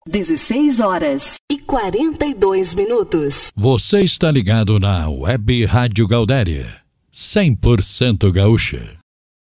16h42. Você está ligado na Web Rádio Gaudéria, 100% gaúcha.